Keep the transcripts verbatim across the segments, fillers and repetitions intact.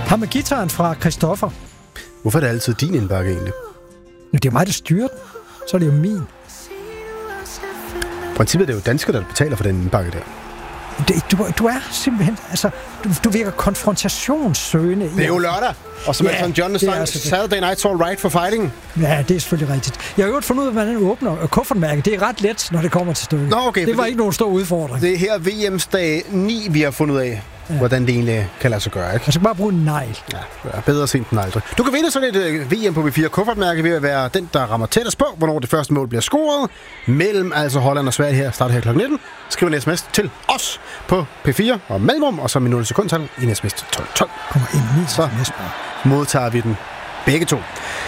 Ham med guitaren fra Christoffer. Hvorfor er det altid din indbakke egentlig? Det er mig, der styrer den. Så er det jo min. I princippet er det jo danskere, der betaler for den indbakke der. Det, du, du er simpelthen... Altså, du, du virker konfrontationssøgende. Det er jo lørdag. Og som ja, Elton John sang, altså Saturday Night's All Right for Fighting. Ja, det er selvfølgelig rigtigt. Jeg har jo fundet ud af, hvordan man åbner kuffertmærket. Det er ret let, når det kommer til stykket. Nå, okay, det var det, ikke nogen stor udfordring. Det er her V M's dag ni, vi har fundet ud af, ja. hvordan det egentlig kan lade sig gøre, ikke? Man skal bare bruge en negl. Ja, ja, bedre sent end aldrig. Du kan vinde sådan et uh, V M på V fire kuffertmærke ved at være den, der rammer tættest på, hvornår det første mål bliver scoret. Mellem altså Holland og Sverige her, starter her klokken nitten. Skriv en sms til os på P fire og mellemrum, og så med nul sekundtal i en sms til tolv tolv. Kommer ind i så modtager vi den begge to.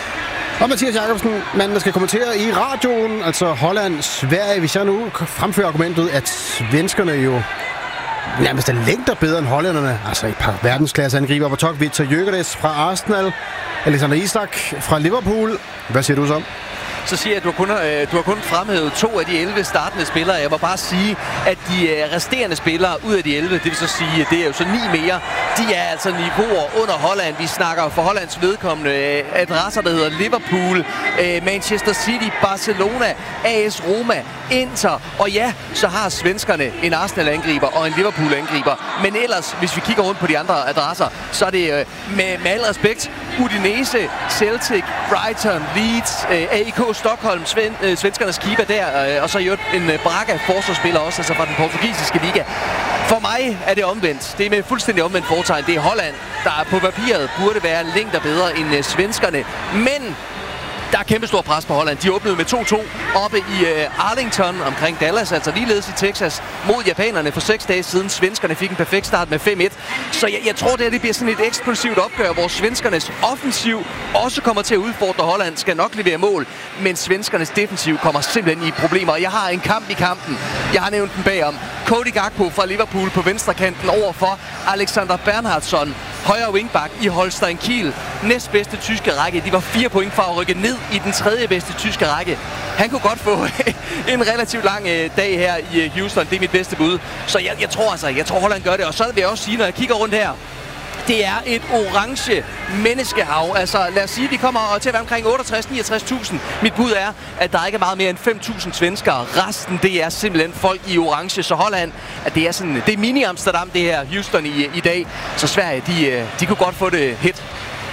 Og Mathias Jakobsen, manden, der skal kommentere i radioen, altså Holland, Sverige. Hvis jeg nu fremfører argumentet, at svenskerne jo nærmest er længder bedre end hollænderne. Altså et par verdensklasseangriber på top. Victor Gyökeres fra Arsenal, Alexander Isak fra Liverpool. Hvad siger du så? Så siger jeg, at du har, kun, øh, du har kun fremhævet to af de elleve startende spillere. Jeg må bare sige, at de øh, resterende spillere ud af de elleve, det vil så sige, at det er jo så ni mere, de er altså niveauer under Holland. Vi snakker for Hollands vedkommende øh, adresser, der hedder Liverpool, øh, Manchester City, Barcelona, A S Roma, Inter. Og ja, så har svenskerne en Arsenal-angriber og en Liverpool-angriber. Men ellers, hvis vi kigger rundt på de andre adresser, så er det øh, med, med al respekt Udinese, Celtic, Brighton, Leeds, øh, A I K Stockholm, sven, øh, svenskernes keeper der, øh, og så jo en øh, Braga forsvarsspiller også, altså fra den portugisiske liga. For mig er det omvendt. Det er med fuldstændig omvendt foretegn. Det er Holland, der på papiret burde være længder bedre end øh, svenskerne. Men der er kæmpe stor pres på Holland. De åbnede med to to oppe i uh, Arlington omkring Dallas, altså ligeledes i Texas, mod japanerne for seks dage siden. Svenskerne fik en perfekt start med fem et. Så jeg, jeg tror, det her det bliver sådan et eksplosivt opgør, hvor svenskernes offensiv også kommer til at udfordre Holland, skal nok levere mål, men svenskernes defensiv kommer simpelthen i problemer. Jeg har en kamp i kampen. Jeg har nævnt den bagom. Cody Gakpo fra Liverpool på venstrekanten overfor Alexander Bernhardsson, højre wingback i Holstein Kiel. Næstbedste tyske række. De var fire point fra at rykke ned i den tredje bedste tyske række. Han kunne godt få en relativt lang øh, dag her i øh, Houston. Det er mit bedste bud. Så jeg, jeg tror altså, jeg tror Holland gør det. Og så vil jeg også sige, når jeg kigger rundt her, det er et orange menneskehav. Altså lad os sige, at vi kommer til at være omkring otteogtres til niogtres tusind. Mit bud er, at der ikke er meget mere end fem tusind svenskere. Resten, det er simpelthen folk i orange. Så Holland, at det er sådan, det er mini-Amsterdam, det her Houston i, i dag. Så Sverige, de, de kunne godt få det hit.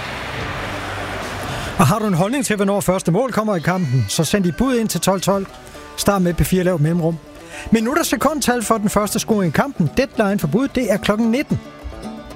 Og har du en holdning til, hvornår første mål kommer i kampen, så send dit bud ind til tolv tolv. Start med P fire lav mellemrum. Minutter sekundtal for den første scoring i kampen. Deadline for bud, det er klokken nitten.